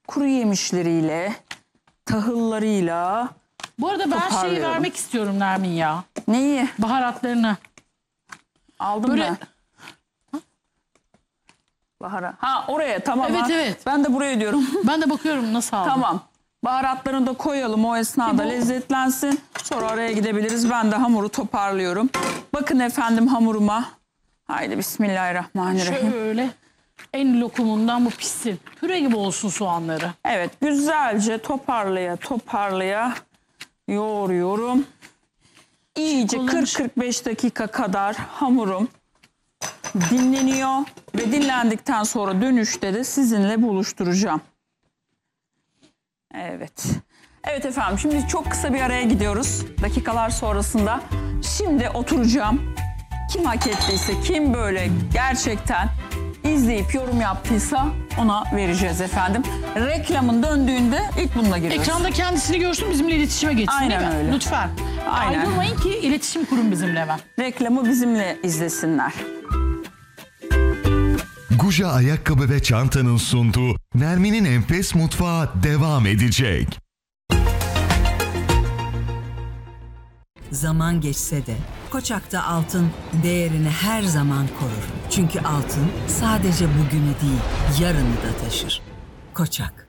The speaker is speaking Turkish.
kuru yemişleriyle, tahıllarıyla Bu arada ben şeyi toparlıyorum. vermek istiyorum Nermin ya. Neyi? Baharatlarını. Aldım Böyle... ben. Bahara. Ha oraya tamam. Evet, ha. evet. Ben de buraya diyorum. Ben de bakıyorum nasıl aldım. Tamam. Baharatlarını da koyalım o esnada lezzetlensin. Sonra araya gidebiliriz. Ben de hamuru toparlıyorum. Bakın efendim hamuruma. Haydi bismillahirrahmanirrahim. Şöyle en lokumundan bu pişsin. Püre gibi olsun soğanları. Evet güzelce toparlaya yoğuruyorum. İyice Kullanmış. 40-45 dakika kadar hamurum dinleniyor ve dinlendikten sonra dönüşte de sizinle buluşturacağım. Evet. Evet efendim şimdi çok kısa bir araya gidiyoruz. Dakikalar sonrasında. Şimdi oturacağım. Kim hak ettiyse, kim böyle gerçekten izleyip yorum yaptıysa ona vereceğiz efendim. Reklamın döndüğünde ilk bununla giriyoruz. Ekranda kendisini görsün, bizimle iletişime geçsin. Aynen değil mi? öyle. Lütfen. Aynen. Ayrılmayın ki iletişim kurun bizimle hemen. Reklamı bizimle izlesinler. Guja ayakkabı ve çantanın sunduğu Nermin'in Enfes Mutfağı devam edecek. Zaman geçse de Koçak'ta altın değerini her zaman korur. Çünkü altın sadece bugünü değil, yarını da taşır. Koçak.